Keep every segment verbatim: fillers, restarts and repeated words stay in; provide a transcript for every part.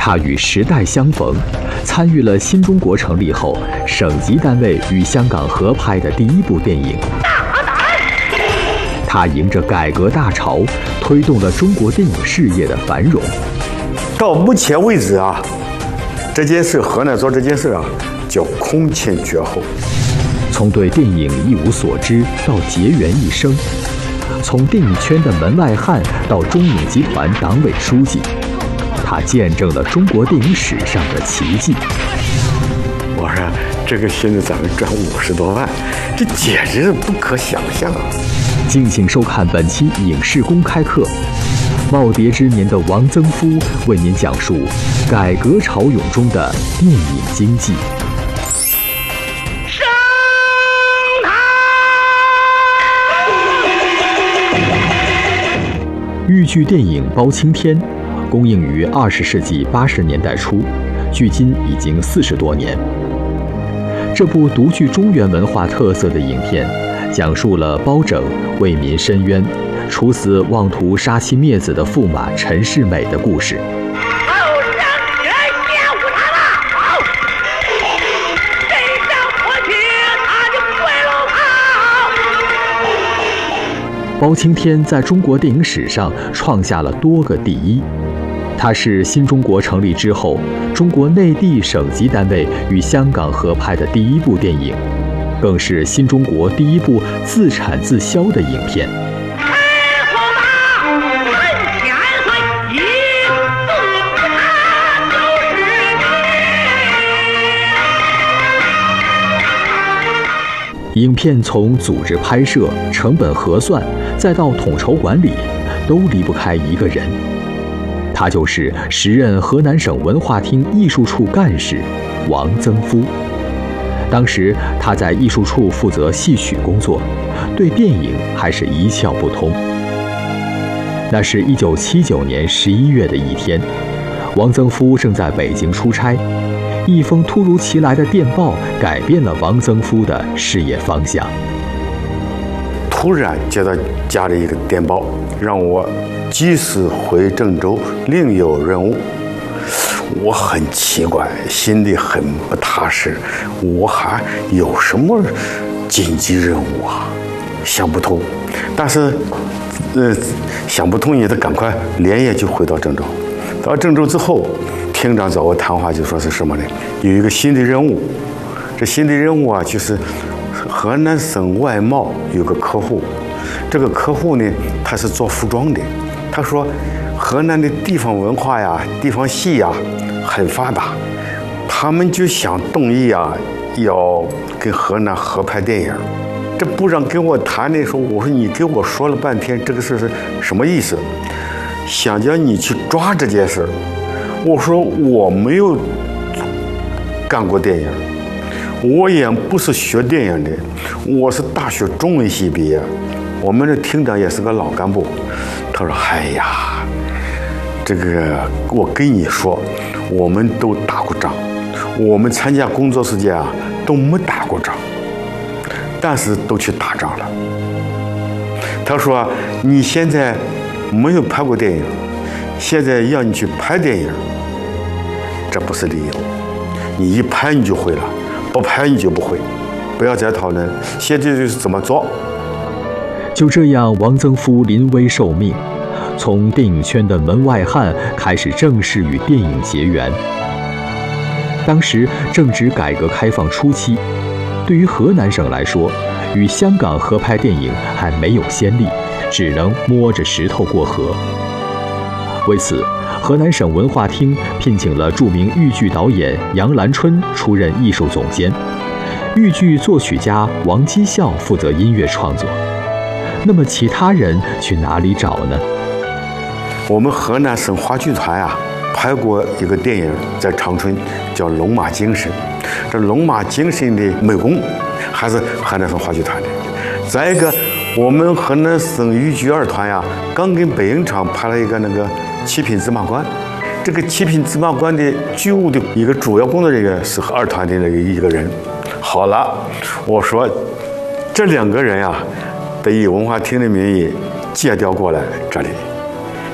他与时代相逢，参与了新中国成立后省级单位与香港合拍的第一部电影。他迎着改革大潮，推动了中国电影事业的繁荣。 到目前为止啊，这件事河南做这件事啊，叫空前绝后。 从对电影一无所知到结缘一生，从电影圈的门外汉到中影集团党委书记，他见证了中国电影史上的奇迹。 我说这个现在咱们赚五十多万，这简直是不可想象啊！ 敬请收看本期影视公开课，耄耋之年的王曾夫为您讲述改革潮涌中的电影经济。 升堂！ 豫剧电影《包青天》公映于二十世纪八十年代初，距今已经四十多年。这部独具中原文化特色的影片，讲述了包拯为民申冤、处死妄图杀妻灭子的驸马陈世美的故事。 后生人见乎他了，好，谁想破去他就跪了他。 包青天在中国电影史上创下了多个第一。它是新中国成立之后，中国内地省级单位与香港合拍的第一部电影，更是新中国第一部自产自销的影片。影片从组织拍摄、成本核算，再到统筹管理，都离不开一个人。他就是时任河南省文化厅艺术处干事王曾夫。当时他在艺术处负责戏曲工作，对电影还是一窍不通。那是一九七九年十一月的一天，王曾夫正在北京出差，一封突如其来的电报改变了王曾夫的事业方向。 突然接到家里一个电报，让我即时回郑州，另有任务。我很奇怪，心里很不踏实，我还有什么紧急任务啊？想不通。但是，呃，想不通也得赶快连夜就回到郑州。到郑州之后，厅长找我谈话，就说是什么呢？有一个新的任务，这新的任务啊，就是河南省外贸有个客户，这个客户呢，他是做服装的。他说，河南的地方文化呀、地方戏呀很发达，他们就想动议啊，要跟河南合拍电影。这部长跟我谈的时候，我说你给我说了半天，这个事是什么意思？想叫你去抓这件事。我说我没有干过电影，我也不是学电影的，我是大学中文系毕业，我们的厅长也是个老干部。他说：“哎呀，这个我跟你说，我们都打过仗，我们参加工作时间啊都没打过仗，但是都去打仗了。”他说：“你现在没有拍过电影，现在要你去拍电影，这不是理由。你一拍你就会了，不拍你就不会。不要再讨论，现在就是怎么做。” 就这样，王曾夫临危受命，从电影圈的门外汉开始正式与电影结缘。当时正值改革开放初期，对于河南省来说，与香港合拍电影还没有先例，只能摸着石头过河。为此，河南省文化厅聘请了著名豫剧导演杨兰春出任艺术总监，豫剧作曲家王基孝负责音乐创作。那么其他人去哪里找呢？ 我们河南省话剧团啊，拍过一个电影在长春，叫《龙马精神》。这《龙马精神》的美工还是河南省话剧团的。再一个，我们河南省豫剧二团呀，刚跟北影厂拍了一个那个《七品芝麻官》。这个《七品芝麻官》的剧务的一个主要工作人员是二团的那个一个人。好了，我说这两个人呀，得以文化厅的名义借调过来这里。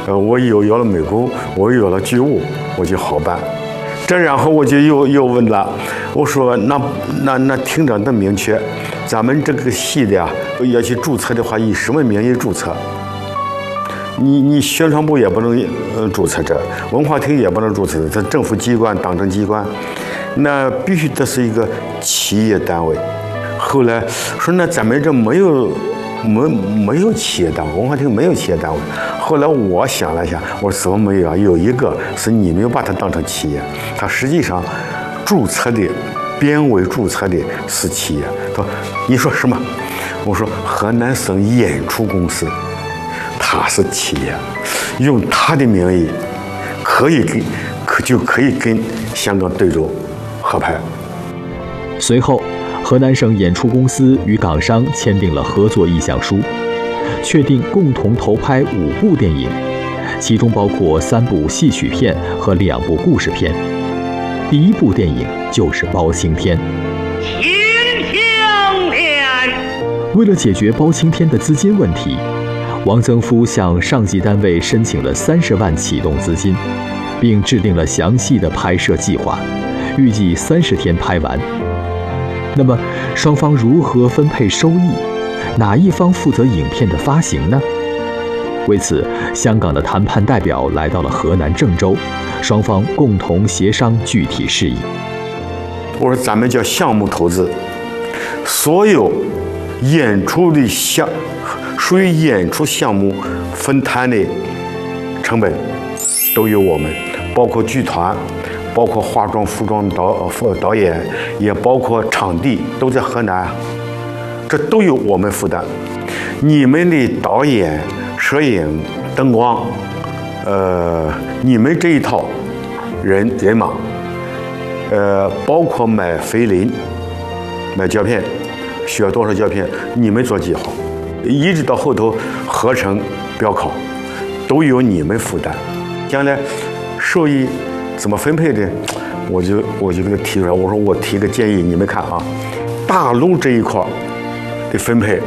呃，我又有了美工，我又有了剧务，我就好办。这然后我就又又问了，我说那那那听着那明确，咱们这个戏的呀，要去注册的话，以什么名义注册？你你宣传部也不能呃注册这，文化厅也不能注册，这政府机关、党政机关，那必须得是一个企业单位。后来说那咱们这没有没没有企业单位，文化厅没有企业单位。后来我想了一下，我说怎么没有啊？有一个是你没有把它当成企业，它实际上注册的编委注册的是企业。他说你说什么？我说河南省演出公司，它是企业，用它的名义可以跟可就可以跟香港对州合拍。 随后，河南省演出公司与港商签订了合作意向书，确定共同投拍五部电影，其中包括三部戏曲片和两部故事片。第一部电影就是《包青天》。 秦香莲。 为了解决包青天的资金问题，王曾夫向上级单位申请了三十万启动资金，并制定了详细的拍摄计划，预计三十天拍完。那么，双方如何分配收益？哪一方负责影片的发行呢？为此，香港的谈判代表来到了河南郑州，双方共同协商具体事宜。 我说咱们叫项目投资，所有演出的项属于演出项目分摊的成本都由我们，包括剧团，包括化妆、服装导呃导演，也包括场地，都在河南，这都由我们负担。你们的导演、摄影、灯光，呃，你们这一套人人马，呃，包括买菲林、买胶片，需要多少胶片，你们做计划，一直到后头合成、标考，都由你们负担。将来收益怎么分配的，我就我就给他提出来。我说我提个建议，你们看啊，大陆这一块的分配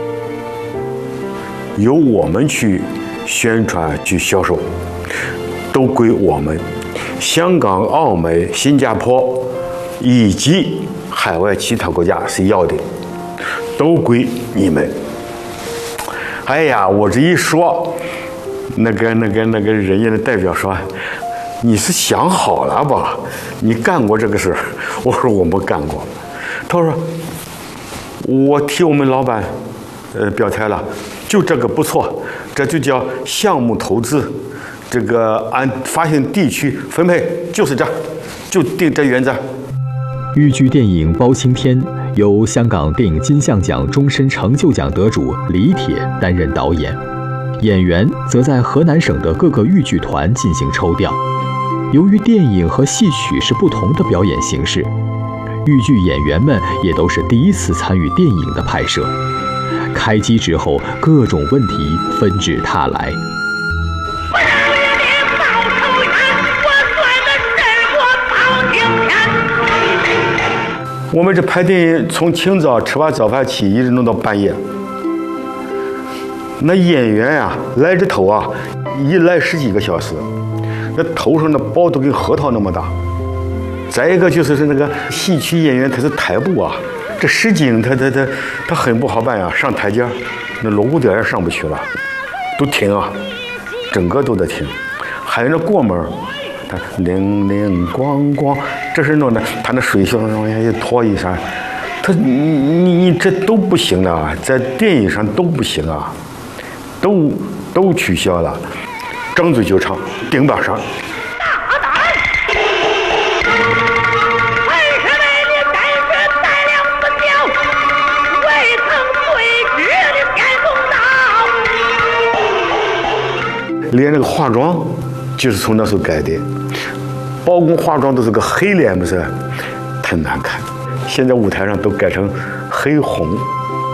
由我们去宣传、去销售，都归我们。香港、澳门、新加坡以及海外其他国家谁要的，都归你们。哎呀，我这一说，那个、那个、那个人家的代表说。你是想好了吧？你干过这个事儿？我说我没干过。他说我替我们老板呃表态了，就这个不错，这就叫项目投资，这个按发行地区分配就是这，就定这原则。 豫剧电影《包青天》由香港电影金像奖终身成就奖得主李铁担任导演，演员则在河南省的各个豫剧团进行抽调。由于电影和戏曲是不同的表演形式，豫剧演员们也都是第一次参与电影的拍摄。开机之后，各种问题纷至沓来。 我让你报仇冤，我算个什么包青天？ 我们这拍电影从清早吃完早饭起，一直弄到半夜。那演员呀、啊，来这头啊，一来十几个小时。那头上的包都跟核桃那么大。再一个就是是那个戏曲演员，他是台步啊，这实景他他他他很不好办呀，上台阶那锣鼓点也上不去了，都停啊，整个都得停。还有那过门，他铃铃咣咣，这是弄的，他那水袖往下一拖一下，他你你你这都不行了，在电影上都不行啊，都都取消了。张嘴就唱，顶把上。 大胆！为什么你单身带两分酒，未曾对举的天公道？ 连那个化妆，就是从那时候改的。包公化妆都是个黑脸，不是，太难看。现在舞台上都改成黑红。